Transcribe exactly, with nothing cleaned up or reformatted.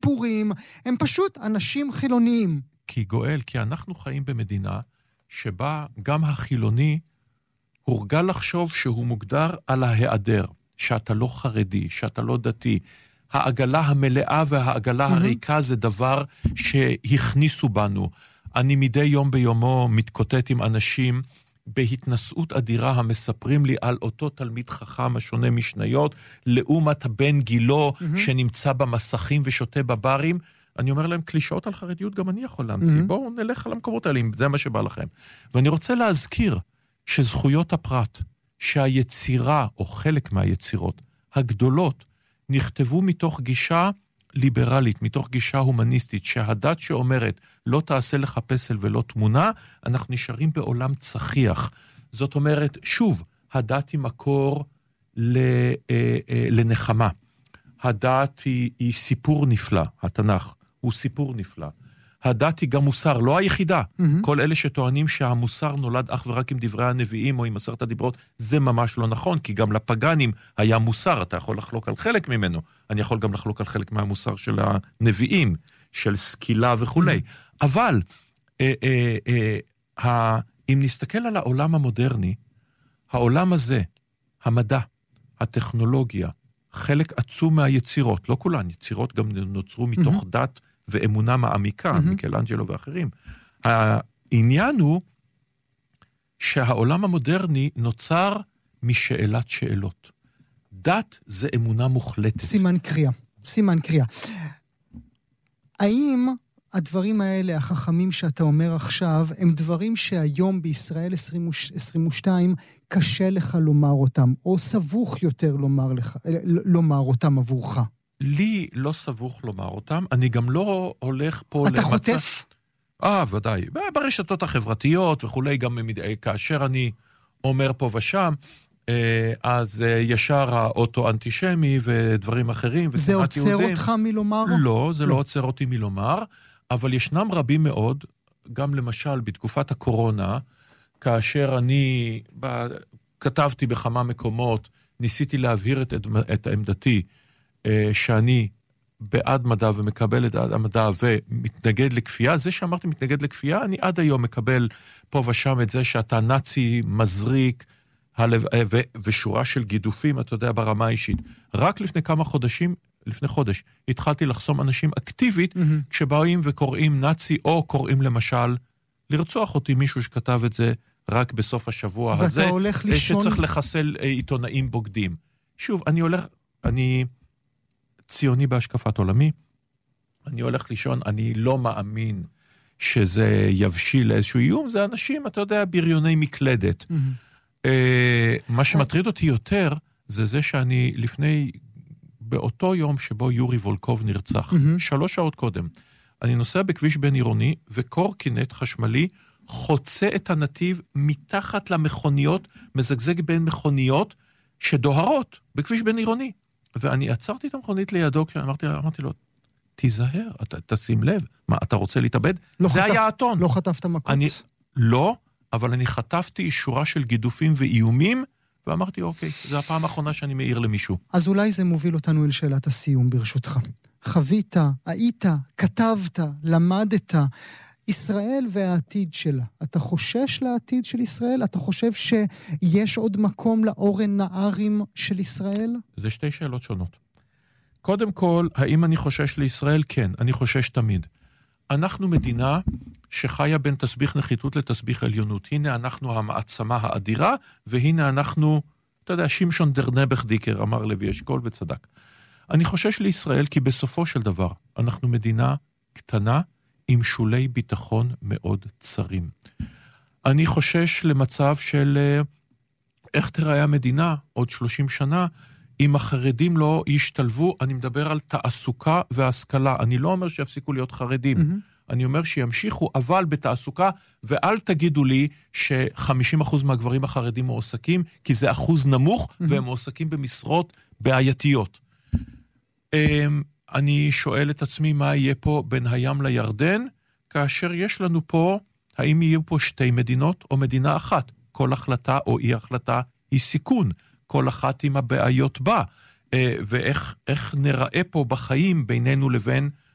סיפורים, הם פשוט אנשים חילוניים. כי גואל, כי אנחנו חיים במדינה שבה גם החילוני הורגל לחשוב שהוא מוגדר על ההיעדר, שאתה לא חרדי, שאתה לא דתי. העגלה המלאה והעגלה הריקה זה דבר שהכניסו בנו. אני מדי יום ביומו מתקוטט עם אנשים בהתנסות אדירה המספרים לי על אותו תלמיד חכם השונה משניות, לעומת הבן גילו שנמצא במסכים ושותה בברים. אני אומר להם, קלישאות על חרדיות גם אני יכול להמציא. בואו נלך על המקומות האלה, אם זה מה שבא לכם. ואני רוצה להזכיר שזכויות הפרט, שהיצירה, או חלק מהיצירות, הגדולות, נכתבו מתוך גישה ליברלית, מתוך גישה הומניסטית, שהדת שאומרת, לא תעשה לך פסל ולא תמונה, אנחנו נשארים בעולם צחיח. זאת אומרת, שוב, הדת היא מקור לנחמה. הדת היא, היא סיפור נפלא, התנ"ך הוא סיפור נפלא. הדת היא גם מוסר, לא היחידה. Mm-hmm. כל אלה שטוענים שהמוסר נולד אך ורק עם דברי הנביאים או עם עשרת הדיברות, זה ממש לא נכון, כי גם לפגנים היה מוסר, אתה יכול לחלוק על חלק ממנו. אני יכול גם לחלוק על חלק מהמוסר של הנביאים, של סקילה וכו'. Mm-hmm. אבל, אה, אה, אה, אה, אם נסתכל על העולם המודרני, העולם הזה, המדע, הטכנולוגיה, חלק עצום מהיצירות, לא כולן, יצירות גם נוצרו מתוך mm-hmm. דת ואמונה מעמיקה, mm-hmm. מיקלאנג'לו ואחרים. העניין הוא שהעולם המודרני נוצר משאלת שאלות. דת זה אמונה מוחלטת. סימן קריאה, סימן קריאה. האם הדברים האלה, החכמים שאתה אומר עכשיו, הם דברים שהיום בישראל עשרים ושתיים קשה לך לומר אותם, או סבוך יותר לומר, לך, לומר אותם עבורך? לי לא סבוך לומר אותם, אני גם לא הולך פה... אתה למצא... חוטף? אה, ודאי. ברשתות החברתיות וכולי, גם כאשר אני אומר פה ושם, אז ישר האוטו אנטישמי ודברים אחרים. זה עוצר יהודים. אותך מלומר? לא, זה לא. לא עוצר אותי מלומר, אבל ישנם רבים מאוד, גם למשל בתקופת הקורונה, כאשר אני כתבתי בכמה מקומות, ניסיתי להבהיר את, את עמדתי, שאני בעד מדע ומקבל את המדע ומתנגד לכפייה. זה שאמרתי מתנגד לכפייה, אני עד היום מקבל פה ושם את זה שאתה נאצי מזריק, ושורה של גידופים, אתה יודע, ברמה האישית. רק לפני כמה חודשים, לפני חודש, התחלתי לחסום אנשים אקטיבית, mm-hmm. כשבאים וקוראים נאצי, או קוראים למשל, לרצוח אותי מישהו שכתב את זה רק בסוף השבוע הזה, לישון... שצריך לחסל עיתונאים בוגדים. שוב, אני הולך, אני ציוני בהשקפת עולמי, אני הולך לישון, אני לא מאמין שזה יבשיל לאיזשהו איום, זה אנשים, אתה יודע, בריוני מקלדת. Mm-hmm. מה שמטריד אותי יותר, זה זה שאני לפני, באותו יום שבו יורי וולקוב נרצח, mm-hmm. שלוש שעות קודם, אני נוסע בכביש בין עירוני, וקורקינט חשמלי חוצה את הנתיב מתחת למכוניות, מזגזג בין מכוניות שדוהרות בכביש בין עירוני. ואני עצרתי את המכונית לידו, כשאמרתי אמרתי לו, תיזהר, אתה, תשים לב, מה, אתה רוצה להתאבד? לא זה חטף, היה האטון. לא חטפת מכות? אני, לא, אבל אני חטפתי שורה של גידופים ואיומים, ואמרתי, אוקיי, זו הפעם האחרונה שאני מעיר למישהו. אז אולי זה מוביל אותנו אל שאלת הסיום, ברשותך. חווית, היית, כתבת, למדת, ישראל והעתיד שלה. אתה חושש לעתיד של ישראל? אתה חושב שיש עוד מקום לאורן נערים של ישראל? זה שתי שאלות שונות. קודם כל, האם אני חושש לישראל? כן, אני חושש תמיד. אנחנו מדינה שחיה בין תסביך נחיתות לתסביך עליונות. הנה אנחנו המעצמה האדירה, והנה אנחנו, אתה יודע, שמשון דרנבך דיקר, אמר לוי אשכול וצדק. אני חושש לישראל כי בסופו של דבר, אנחנו מדינה קטנה, עם שולי ביטחון מאוד צרים. אני חושש למצב של איך תראה המדינה עוד שלושים שנה, אם החרדים לא ישתלבו, אני מדבר על תעסוקה והשכלה. אני לא אומר שיפסיקו להיות חרדים. Mm-hmm. אני אומר שימשיכו, אבל בתעסוקה, ואל תגידו לי ש-חמישים אחוז מהגברים החרדים מועסקים, כי זה אחוז נמוך, mm-hmm. והם מועסקים במשרות בעייתיות. אני שואל את עצמי מה יהיה פה בין הים לירדן, כאשר יש לנו פה, האם יהיו פה שתי מדינות או מדינה אחת? כל החלטה או אי החלטה היא סיכון, כל אחת עם הבעיות בה, ואיך איך נראה פה בחיים בינינו לבין